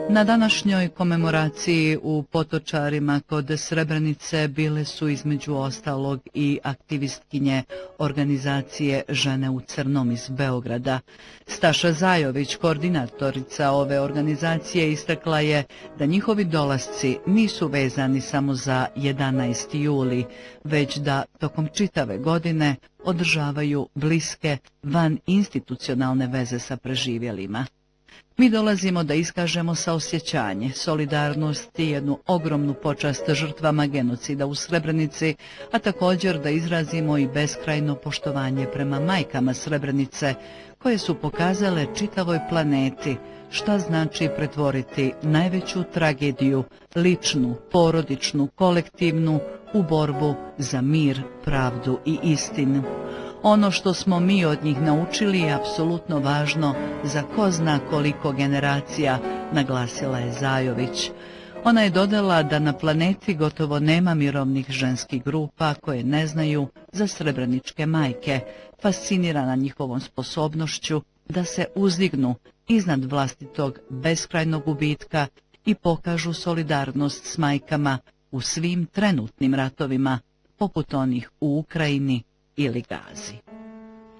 Na današnjoj komemoraciji u Potočarima kod Srebrenice bile su između ostalog i aktivistkinje organizacije Žene u crnom iz Beograda. Staša Zajović, koordinatorica ove organizacije, istakla je da njihovi dolasci nisu vezani samo za 11. juli, već da tokom čitave godine održavaju bliske vaninstitucionalne veze sa preživjelima. Mi dolazimo da iskažemo saosjećanje, solidarnost i jednu ogromnu počast žrtvama genocida u Srebrenici, a također da izrazimo i beskrajno poštovanje prema majkama Srebrenice, koje su pokazale čitavoj planeti šta znači pretvoriti najveću tragediju, ličnu, porodičnu, kolektivnu, u borbu za mir, pravdu i istinu. Ono što smo mi od njih naučili je apsolutno važno za ko zna koliko generacija, naglasila je Zajović. Ona je dodala da na planeti gotovo nema mirovnih ženskih grupa koje ne znaju za srebreničke majke, fascinirana njihovom sposobnošću da se uzdignu iznad vlastitog beskrajnog gubitka i pokažu solidarnost s majkama u svim trenutnim ratovima, poput onih u Ukrajini ili Gazi.